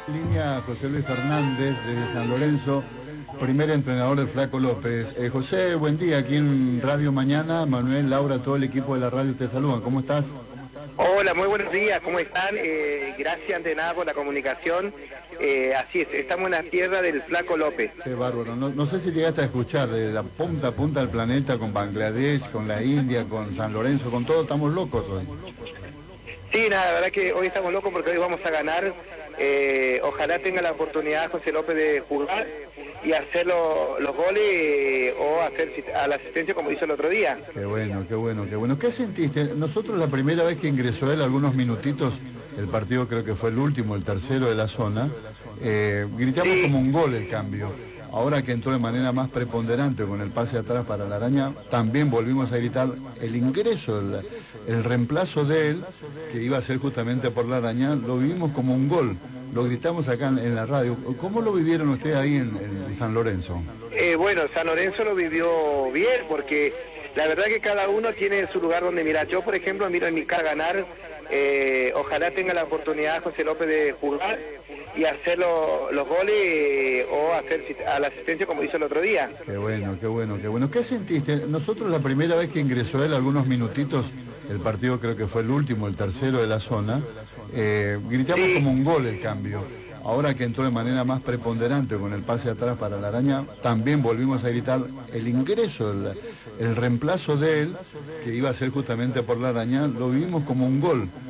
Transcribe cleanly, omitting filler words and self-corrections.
Línea José Luis Fernández de San Lorenzo, primer entrenador del Flaco López. José, buen día. Aquí en Radio Mañana, Manuel, Laura, todo el equipo de la radio te saludan. ¿Cómo estás? Hola, muy buenos días, ¿cómo están? Gracias de nada por la comunicación. Así es, estamos en la tierra del Flaco López. Qué bárbaro. No sé si llegaste a escuchar de la punta a punta del planeta, con Bangladesh, con la India, con San Lorenzo, con todo, estamos locos hoy. Sí, nada, la verdad que hoy estamos locos porque hoy vamos a ganar. Ojalá tenga la oportunidad José López de jugar y hacer los goles o hacer a la asistencia como hizo el otro día. Qué bueno, qué bueno, qué bueno. ¿Qué sentiste? Nosotros la primera vez que ingresó él, algunos minutitos, el partido creo que fue el último, el tercero de la zona, gritamos Sí. como un gol el cambio. Ahora que entró de manera más preponderante con el pase atrás para la araña, también volvimos a gritar el ingreso, el reemplazo de él, que iba a ser justamente por la araña, lo vivimos como un gol. Lo gritamos acá en la radio. ¿Cómo lo vivieron ustedes ahí en San Lorenzo? Bueno, San Lorenzo lo vivió bien porque la verdad que cada uno tiene su lugar donde mirar. Yo, por ejemplo, miro en mi cara ganar. Ojalá tenga la oportunidad José López de jugar y hacer los goles o hacer a la asistencia como hizo el otro día. Qué bueno, qué bueno, qué bueno. ¿Qué sentiste? Nosotros la primera vez que ingresó él, algunos minutitos, el partido creo que fue el último, el tercero de la zona, gritamos Sí. como un gol el cambio. Ahora que entró de manera más preponderante con el pase atrás para la araña, también volvimos a gritar el ingreso, el reemplazo de él, que iba a ser justamente por la araña, lo vivimos como un gol.